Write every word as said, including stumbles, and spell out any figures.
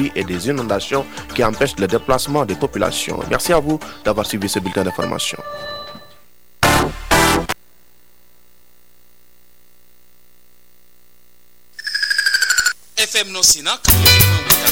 pluie et des inondations qui empêchent le déplacement des populations. Merci à vous d'avoir suivi ce bulletin d'information. F M Nosina